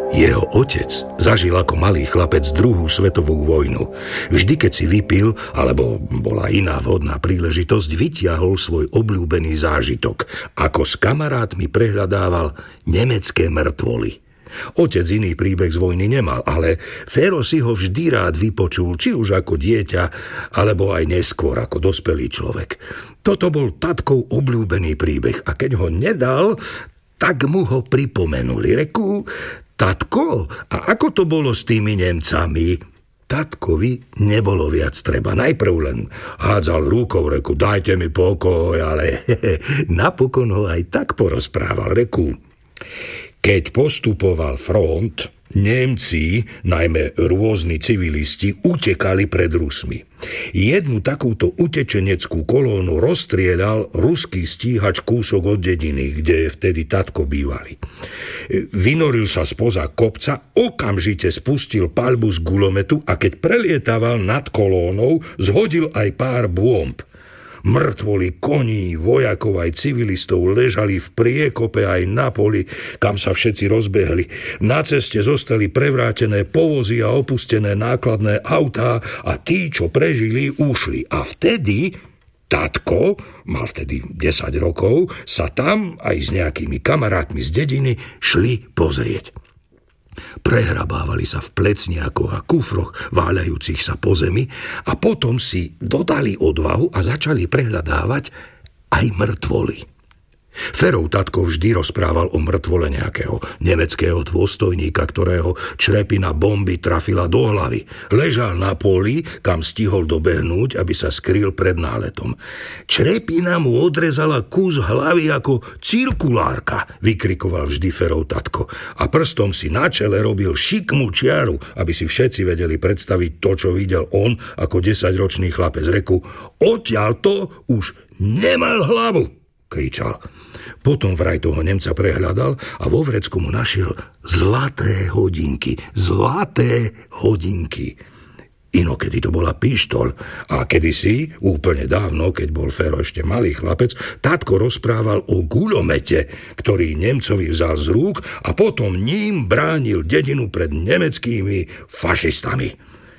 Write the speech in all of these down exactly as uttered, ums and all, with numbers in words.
Jeho otec zažil ako malý chlapec druhú svetovú vojnu. Vždy, keď si vypil, alebo bola iná vhodná príležitosť, vytiahol svoj obľúbený zážitok, ako s kamarátmi prehľadával nemecké mŕtvoly. Otec iný príbeh z vojny nemal, ale Fero si ho vždy rád vypočul, či už ako dieťa, alebo aj neskôr ako dospelý človek. Toto bol tatkov obľúbený príbeh a keď ho nedal, tak mu ho pripomenuli. Reku: tatko, a ako to bolo s tými Nemcami? Tatkovi nebolo viac treba. Najprv len hádzal rukou, reku: dajte mi pokoj, ale napokon ho aj tak porozprával. Reku: keď postupoval front, Nemci, najmä rôzni civilisti, utekali pred Rusmi. Jednu takúto utečeneckú kolónu rozstrieľal ruský stíhač kúsok od dediny, kde vtedy tatko bývali. Vynoril sa spoza kopca, okamžite spustil paľbu z gulometu a keď prelietaval nad kolónou, zhodil aj pár bomb. Mŕtvoli koní, vojakov aj civilistov ležali v priekope aj na poli, kam sa všetci rozbehli. Na ceste zostali prevrátené povozy a opustené nákladné autá a tí, čo prežili, ušli. A vtedy tatko, mal vtedy desať rokov, sa tam aj s nejakými kamarátmi z dediny šli pozrieť. Prehrabávali sa v plecniakoch a kufroch váľajúcich sa po zemi a potom si dodali odvahu a začali prehľadávať aj mŕtvoly. Ferov tatko vždy rozprával o mŕtvole nejakého nemeckého dôstojníka, ktorého črepina bomby trafila do hlavy. Ležal na poli, kam stihol dobehnúť, aby sa skryl pred náletom. Črepina mu odrezala kus hlavy ako cirkulárka, vykrikoval vždy Ferov tatko. A prstom si na čele robil šikmú čiaru, aby si všetci vedeli predstaviť to, čo videl on ako desaťročný chlapec. Reku: odtiaľ to už nemal hlavu, kričal. Potom vraj toho Nemca prehľadal a vo vrecku mu našiel zlaté hodinky. Zlaté hodinky. Inokedy to bola pištoľ a kedysi, úplne dávno, keď bol Fero ešte malý chlapec, tatko rozprával o gulomete, ktorý Nemcovi vzal z rúk a potom ním bránil dedinu pred nemeckými fašistami.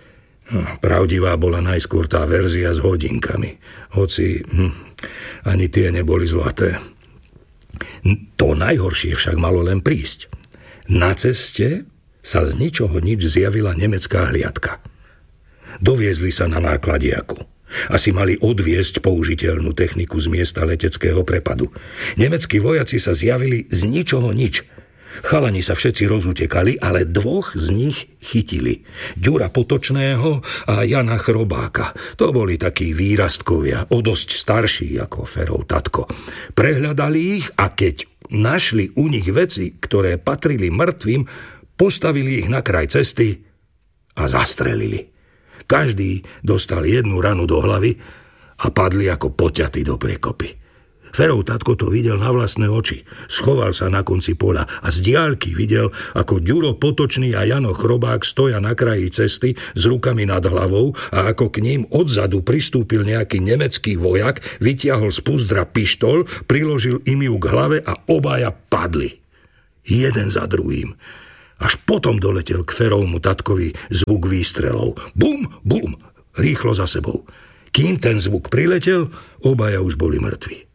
Pravdivá bola najskôr tá verzia s hodinkami, hoci hm, ani tie neboli zlaté. To najhoršie však malo len prísť. Na ceste sa z ničoho nič zjavila nemecká hliadka. Doviezli sa na nákladiaku. Asi mali odviesť použiteľnú techniku z miesta leteckého prepadu. Nemeckí vojaci sa zjavili z ničoho nič. Chalani sa všetci rozutekali, ale dvoch z nich chytili. Ďura Potočného a Jana Chrobáka. To boli takí výrastkovia, o dosť starší ako Ferov tatko. Prehľadali ich a keď našli u nich veci, ktoré patrili mŕtvým, postavili ich na kraj cesty a zastrelili. Každý dostal jednu ranu do hlavy a padli ako poťatí do priekopy. Ferov tatko to videl na vlastné oči. Schoval sa na konci pola a z diaľky videl, ako Ďuro Potočný a Jano Chrobák stoja na kraji cesty s rukami nad hlavou a ako k ním odzadu pristúpil nejaký nemecký vojak, vytiahol z púzdra pištol, priložil im ju k hlave a obaja padli. Jeden za druhým. Až potom doletel k Ferovmu tatkovi zvuk výstrelov. Bum, bum, rýchlo za sebou. Kým ten zvuk priletel, obaja už boli mŕtvi.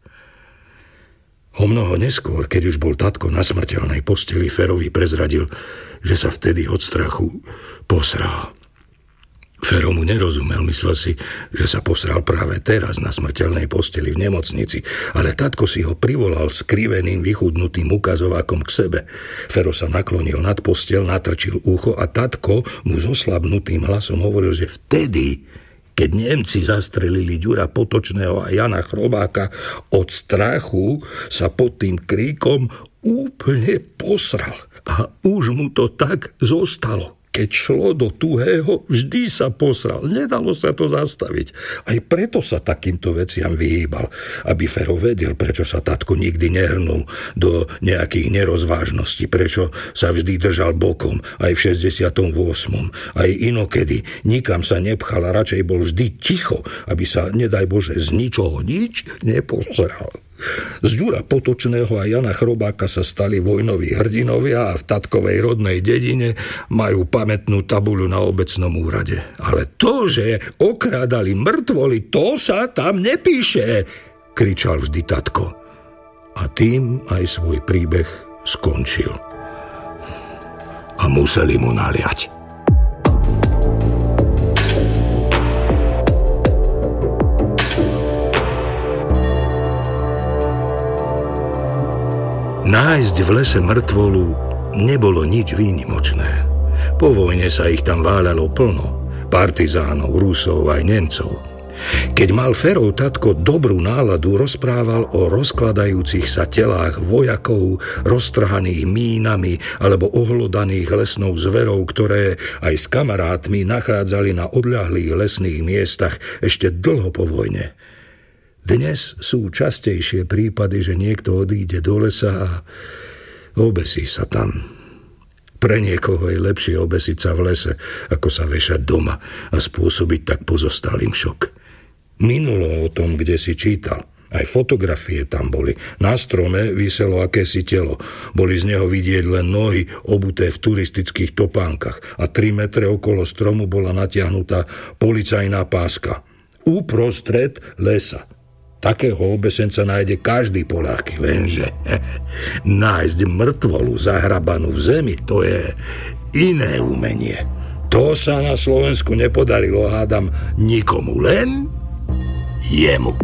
O mnoho neskôr, keď už bol tatko na smrteľnej posteli, Ferovi prezradil, že sa vtedy od strachu posral. Fero mu nerozumel, myslel si, že sa posral práve teraz na smrteľnej posteli v nemocnici, ale tatko si ho privolal skriveným, vychudnutým ukazovákom k sebe. Fero sa naklonil nad posteľ, natrčil ucho a tatko mu zoslabnutým hlasom hovoril, že vtedy, keď Nemci zastrelili Ďura Potočného a Jana Chrobáka, od strachu sa pod tým kríkom úplne posral. A už mu to tak zostalo. Keď šlo do tuhého, vždy sa posral. Nedalo sa to zastaviť. Aj preto sa takýmto veciam vyhýbal, aby Fero vedel, prečo sa tatko nikdy nehrnul do nejakých nerozvážností, prečo sa vždy držal bokom, aj v šesťdesiatom ôsmom Aj inokedy nikam sa nepchal a radšej bol vždy ticho, aby sa, nedaj Bože, z ničoho nič neposral. Z Ďura Potočného a Jana Chrobáka sa stali vojnoví hrdinovia a v tatkovej rodnej dedine majú pamätnú tabuľu na obecnom úrade. Ale to, že okrádali mŕtvoly, to sa tam nepíše, kričal vždy tatko. A tým aj svoj príbeh skončil. A museli mu naliať. Nájsť v lese mŕtvolu nebolo nič výnimočné. Po vojne sa ich tam váľalo plno. Partizánov, Rusov aj Nemcov. Keď mal Ferov tatko dobrú náladu, rozprával o rozkladajúcich sa telách vojakov, roztrhaných mínami alebo ohlodaných lesnou zverou, ktoré aj s kamarátmi nachádzali na odľahlých lesných miestach ešte dlho po vojne. Dnes sú častejšie prípady, že niekto odíde do lesa a obesí sa tam. Pre niekoho je lepšie obesiť sa v lese, ako sa vešať doma a spôsobiť tak pozostalým šok. Minulo o tom, kde si čítal. Aj fotografie tam boli. Na strome viselo akési telo. Boli z neho vidieť len nohy obuté v turistických topánkach a tri metre okolo stromu bola natiahnutá policajná páska. Uprostred lesa. Takého obesenca nájde každý Poľák, lenže nájsť mŕtvolu zahrabanú v zemi, to je iné umenie. To sa na Slovensku nepodarilo, hádam, nikomu, len jemu.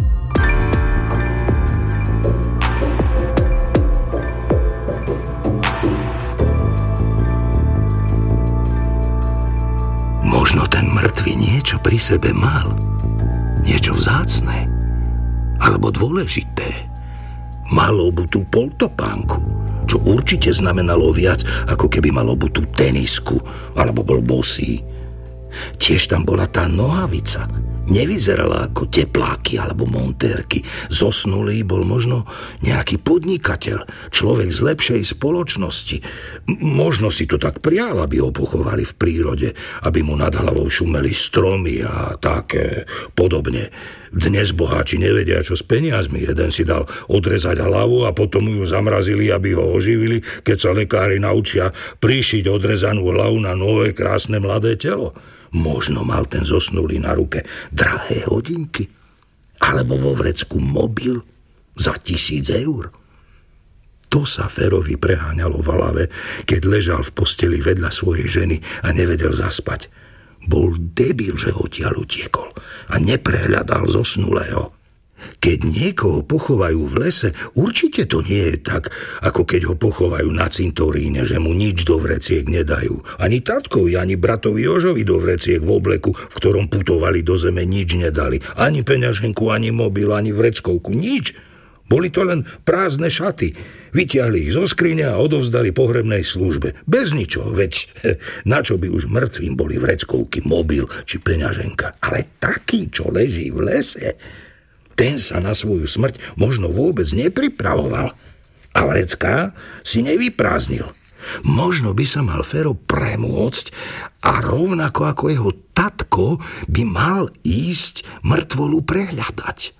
Možno ten mŕtvy niečo pri sebe mal, niečo vzácne. Alebo dôležité. Mal obutú poltopánku, čo určite znamenalo viac, ako keby mal obutú tenisku, alebo bol bosý. Tiež tam bola tá nohavica. Nevyzerala ako tepláky alebo montérky. Zosnulý bol možno nejaký podnikateľ, človek z lepšej spoločnosti. M- možno si to tak prial, aby ho pochovali v prírode, aby mu nad hlavou šumeli stromy a také podobne. Dnes boháči nevedia, čo s peniazmi. Jeden si dal odrezať hlavu a potom ju zamrazili, aby ho oživili, keď sa lekári naučia prišiť odrezanú hlavu na nové krásne mladé telo. Možno mal ten zosnulý na ruke drahé hodinky, alebo vo vrecku mobil za tisíc eur. To sa Ferovi preháňalo v hlave, keď ležal v posteli vedľa svojej ženy a nevedel zaspať. Bol debil, že odtiaľ utiekol a neprehľadal zosnulého. Keď niekoho pochovajú v lese, určite to nie je tak, ako keď ho pochovajú na cintoríne, že mu nič do vreciek nedajú. Ani tatkovi, ani bratovi Jožovi do vreciek v obleku, v ktorom putovali do zeme, nič nedali. Ani peňaženku, ani mobil, ani vreckovku, nič. Boli to len prázdne šaty. Vytiahli ich zo skrine a odovzdali pohrebnej službe. Bez ničoho, veď na čo by už mŕtvým boli vreckovky, mobil či peňaženka. Ale taký, čo leží v lese, ten sa na svoju smrť možno vôbec nepripravoval a vrecká si nevyprázdnil. Možno by sa mal Fero premôcť a rovnako ako jeho tatko by mal ísť mŕtvolu prehľadať.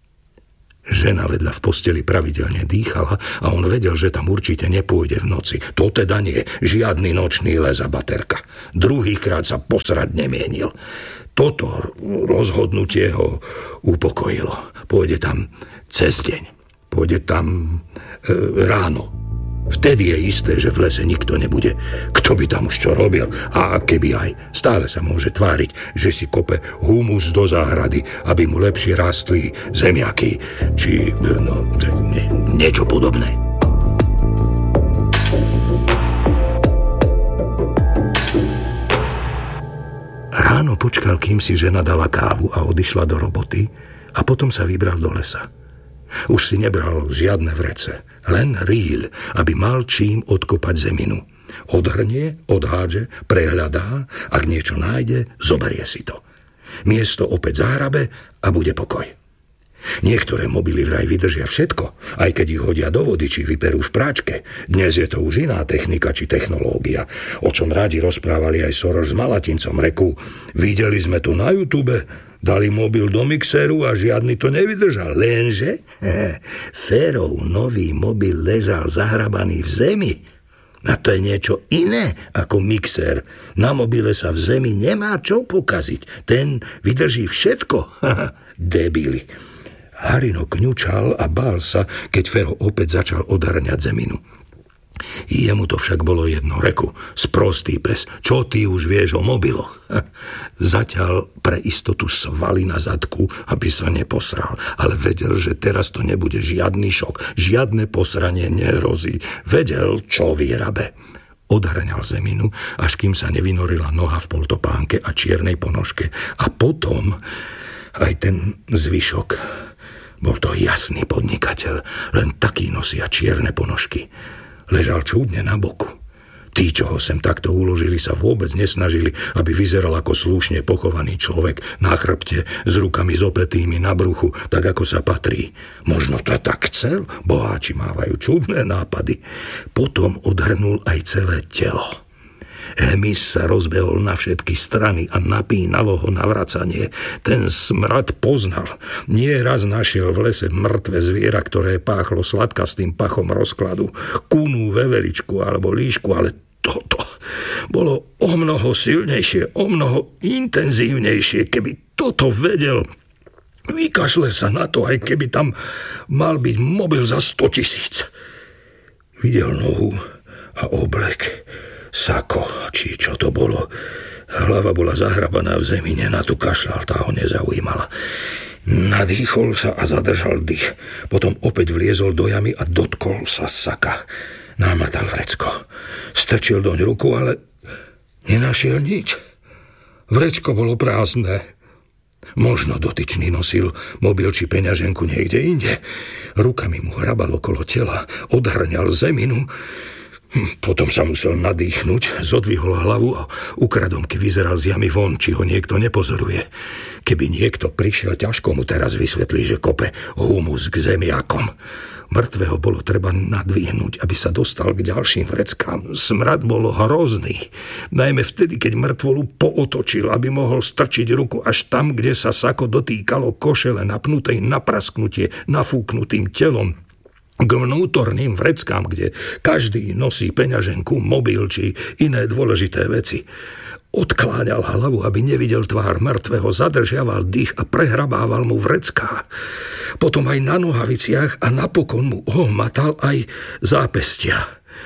Žena vedľa v posteli pravidelne dýchala a on vedel, že tam určite nepôjde v noci. To teda nie, žiadny nočný les a baterka. Druhýkrát sa posrať nemienil. Toto rozhodnutie ho upokojilo. Pôjde tam cez deň. Pôjde tam e, ráno. Vtedy je isté, že v lese nikto nebude. Kto by tam už čo robil? A keby aj, stále sa môže tváriť, že si kope humus do záhrady, aby mu lepšie rastli zemiaky. Či no, nie, niečo podobné. Ráno počkal, kým si žena dala kávu a odišla do roboty a potom sa vybral do lesa. Už si nebral žiadne vrece, len rýľ, aby mal čím odkopať zeminu. Odhrnie, odhádže, prehľadá, ak niečo nájde, zoberie si to. Miesto opäť zahrabe a bude pokoj. Niektoré mobily vraj vydržia všetko, aj keď ich hodia do vody či vyperú v práčke. Dnes je to už iná technika či technológia, o čom rádi rozprávali aj Soros s Malatincom. Reku, videli sme to na YouTube, Dali mobil do mixéru a žiadny to nevydržal. Lenže Ferov nový mobil ležal zahrabaný v zemi. A to je niečo iné ako mixér. Na mobile sa v zemi nemá čo pokaziť. Ten vydrží všetko. Debili. Harino kňučal a bál sa, keď Fero opäť začal odhrňať zeminu. Jemu to však bolo jedno, reku, sprostý pes, čo ty už vieš o mobiloch? Zaťal pre istotu svaly na zadku, aby sa neposral, ale vedel, že teraz to nebude žiadny šok, žiadne posranie nehrozí. Vedel, čo vyrabe. Odhrňal zeminu, až kým sa nevynorila noha v poltopánke a čiernej ponožke. A potom aj ten zvyšok. Bol to jasný podnikateľ, len taký nosia čierne ponožky. Ležal čudne na boku. Tí, čo ho sem takto uložili, sa vôbec nesnažili, aby vyzeral ako slušne pochovaný človek na chrbte, s rukami zopätými na bruchu, tak ako sa patrí. Možno to tak chcel? Boháči mávajú čudné nápady. Potom odhrnul aj celé telo. Hmyz sa rozbehol na všetky strany a napínalo ho na vracanie. Ten smrad poznal. Nie raz našiel v lese mŕtve zviera, ktoré páchlo sladkastým pachom rozkladu. Kúnu, veveričku alebo líšku, ale toto bolo o mnoho silnejšie, o mnoho intenzívnejšie. Keby toto vedel, vykašle sa na to, aj keby tam mal byť mobil za sto tisíc. Videl nohu a oblek. Sako, či čo to bolo. Hlava bola zahrabaná v zemi, na tú kašľal, tá ho nezaujímala. Nadýchol sa a zadržal dých. Potom opäť vliezol do jamy a dotkol sa saka. Námatal vrecko. Strčil doň ruku, ale nenašiel nič. Vrecko bolo prázdne. Možno dotyčný nosil mobil či peňaženku niekde inde. Rukami mu hrabal okolo tela, odhrňal zeminu. Potom sa musel nadýchnuť, zodvihol hlavu a ukradomky vyzeral z jamy von, či ho niekto nepozoruje. Keby niekto prišiel, ťažko mu teraz vysvetlí, že kope humus k zemiakom. Mŕtvého bolo treba nadvihnúť, aby sa dostal k ďalším vreckám. Smrad bol hrozný. Najmä vtedy, keď mŕtvolu pootočil, aby mohol strčiť ruku až tam, kde sa sako dotýkalo košele napnutej na prasknutie nafúknutým telom. K vnútorným vreckám, kde každý nosí peňaženku, mobil či iné dôležité veci. Odkláňal hlavu, aby nevidel tvár mŕtvého, zadržiaval dých a prehrabával mu vrecká. Potom aj na nohaviciach a napokon mu ohmatal aj zápestia.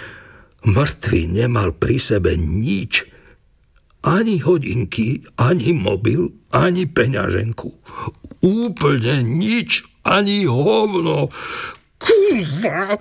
Mŕtvý nemal pri sebe nič. Ani hodinky, ani mobil, ani peňaženku. Úplne nič, ani hovno. Kurva!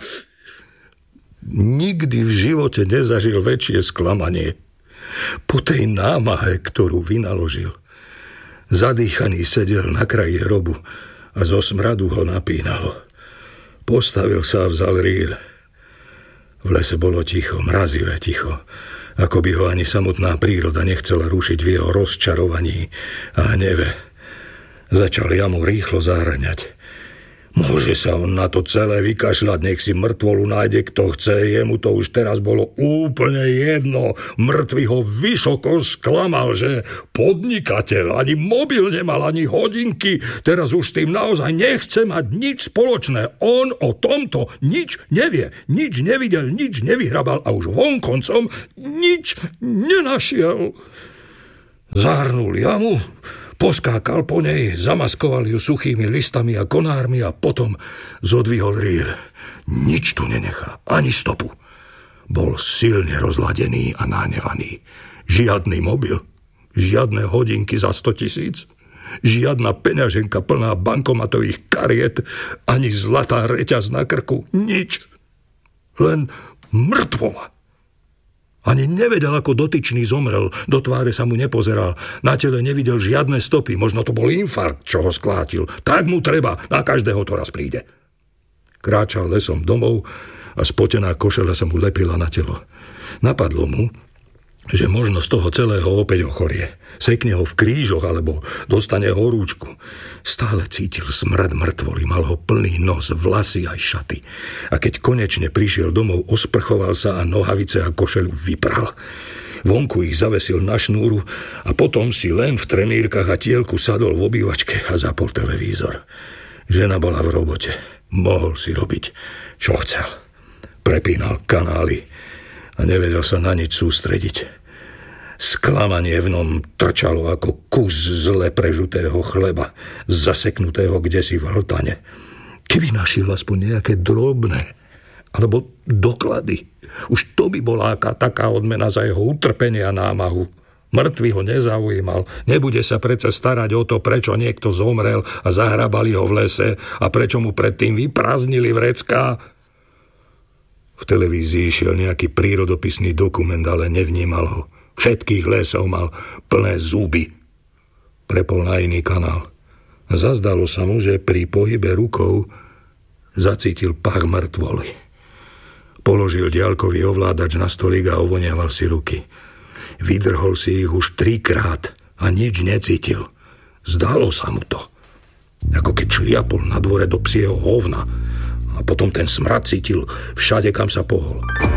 Nikdy v živote nezažil väčšie sklamanie. Po tej námahe, ktorú vynaložil. Zadýchaný sedel na kraji hrobu a zo smradu ho napínalo. Postavil sa a vzal rýl. V lese bolo ticho, mrazivé ticho. Ako by ho ani samotná príroda nechcela rušiť v jeho rozčarovaní a hneve. Začal jamu rýchlo zahŕňať. Môže sa on na to celé vykašľať, nech si mŕtvolu nájde, kto chce. Jemu to už teraz bolo úplne jedno. Mŕtvy ho vysoko sklamal, že podnikateľ ani mobil nemal, ani hodinky. Teraz už s tým naozaj nechce mať nič spoločné. On o tomto nič nevie, nič nevidel, nič nevyhrabal a už vonkoncom nič nenašiel. Zahrnul jamu, poskákal po nej, zamaskoval ju suchými listami a konármi a potom zodvihol rýl. Nič tu nenechá, ani stopu. Bol silne rozladený a nahnevaný. Žiadny mobil, žiadne hodinky za sto tisíc, žiadna peňaženka plná bankomatových kariet, ani zlatá reťaz na krku. Nič. Len mŕtvola. Ani nevedel, ako dotyčný zomrel. Do tváre sa mu nepozeral. Na tele nevidel žiadne stopy. Možno to bol infarkt, čo ho sklátil. Tak mu treba. Na každého to raz príde. Kráčal lesom domov a spotená košeľa sa mu lepila na telo. Napadlo mu, že možno z toho celého opäť ochorie. Sekne ho v krížoch alebo dostane horúčku. Stále cítil smrad mŕtvoly, mal ho plný nos, vlasy aj šaty. A keď konečne prišiel domov, osprchoval sa a nohavice a košeľu vypral. Vonku ich zavesil na šnúru a potom si len v trenírkach a tielku sadol v obývačke a zapol televízor. Žena bola v robote. Mohol si robiť, čo chcel. Prepínal kanály a nevedel sa na nič sústrediť. Sklamanie v ňom trčalo ako kus zle prežutého chleba, zaseknutého kdesi v hltane. Keby našiel aspoň nejaké drobné alebo doklady, už to by bola aká taká odmena za jeho utrpenie a námahu. Mŕtvy ho nezaujímal. Nebude sa predsa starať o to, prečo niekto zomrel a zahrabali ho v lese a prečo mu predtým vyprázdnili vrecká. V televízii išiel nejaký prírodopisný dokument, ale nevnímal ho. Všetkých lesov mal plné zuby. Prepol na iný kanál. Zazdalo sa mu, že pri pohybe rukou zacítil pach mŕtvoly. Položil diaľkový ovládač na stolík a ovoniaval si ruky. Vydrhol si ich už trikrát a nič necítil. Zdalo sa mu to. Ako keď šliapol na dvore do psieho hovna. A potom ten smrad cítil všade, kam sa pohol.